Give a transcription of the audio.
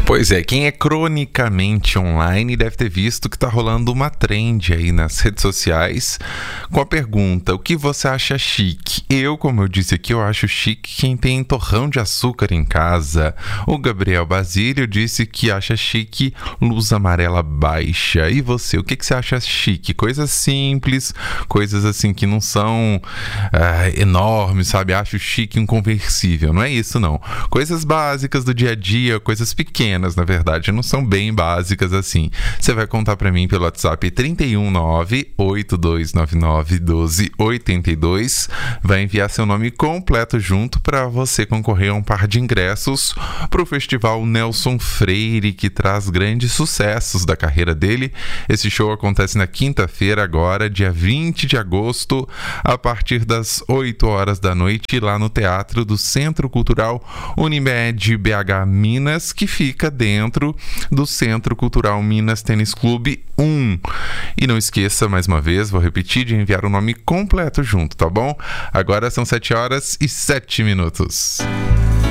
Pois é, quem é cronicamente online deve ter visto que tá rolando uma trend aí nas redes sociais com a pergunta: o que você acha chique? Como eu disse aqui, eu acho chique quem tem torrão de açúcar em casa. O Gabriel Basílio disse que acha chique luz amarela baixa. E você, o que você acha chique? Coisas simples, coisas assim que não são enormes, sabe? Acho chique um conversível, não é isso não. Coisas básicas do dia a dia, coisas pequenas, na verdade, não são bem básicas assim. Você vai contar pra mim pelo WhatsApp 319-8299-1282. Vai enviar seu nome completo junto para você concorrer a um par de ingressos pro Festival Nelson Freire, que traz grandes sucessos da carreira dele. Esse show acontece na quinta-feira agora, dia 20 de agosto, a partir das 8 horas da noite, lá no Teatro do Centro Cultural Unimed BH Minas, que fica dentro do Centro Cultural Minas Tênis Clube 1. E não esqueça, mais uma vez, vou repetir, de enviar o nome completo junto, tá bom? Agora são 7 horas e 7 minutos.